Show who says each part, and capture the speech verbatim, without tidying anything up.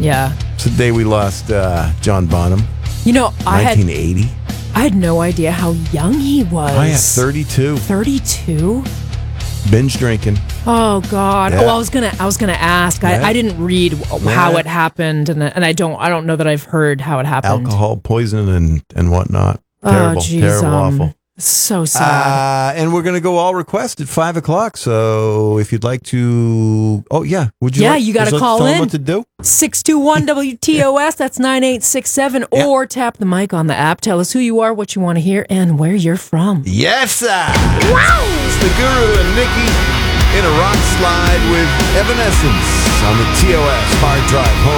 Speaker 1: Yeah.
Speaker 2: It's the day we lost uh, John Bonham,
Speaker 1: You know, I had
Speaker 2: nineteen eighty.
Speaker 1: I had no idea how young he was.
Speaker 2: I have thirty-two.
Speaker 1: thirty-two?
Speaker 2: Binge drinking.
Speaker 1: Oh God!
Speaker 2: Yeah.
Speaker 1: Oh, I was gonna, I was gonna ask.
Speaker 2: Yeah.
Speaker 1: I, I didn't read how
Speaker 2: Yeah.
Speaker 1: it happened, and and I don't, I don't know that I've heard how it happened.
Speaker 2: Alcohol poison and, and whatnot.
Speaker 1: Oh,
Speaker 2: Terrible,
Speaker 1: geez,
Speaker 2: terrible,
Speaker 1: um,
Speaker 2: awful.
Speaker 1: So sad.
Speaker 2: Uh, and we're going to go all request at five o'clock. So if you'd like to, oh yeah, would you?
Speaker 1: Yeah,
Speaker 2: like,
Speaker 1: you gotta
Speaker 2: would like
Speaker 1: call
Speaker 2: tell them
Speaker 1: in.
Speaker 2: What to do?
Speaker 1: six two one W T O S. That's nine eight six seven.
Speaker 2: Yeah.
Speaker 1: Or tap the mic on the app. Tell us who you are, what you want to hear, and where you're from.
Speaker 2: Yes, sir. Wow! It's the Guru and Nikki in a rock slide with Evanescence on the T O S Hard Drive Home.